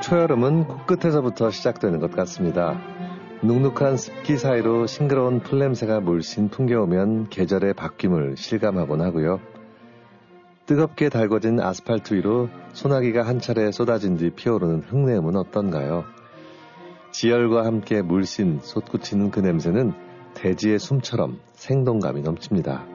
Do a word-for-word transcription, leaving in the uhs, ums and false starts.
초여름은 코끝에서부터 시작되는 것 같습니다. 눅눅한 습기 사이로 싱그러운 풀냄새가 물씬 풍겨오면 계절의 바뀜을 실감하곤 하고요. 뜨겁게 달궈진 아스팔트 위로 소나기가 한 차례 쏟아진 뒤 피어오르는 흙내음은 어떤가요? 지열과 함께 물씬 솟구치는 그 냄새는 대지의 숨처럼 생동감이 넘칩니다.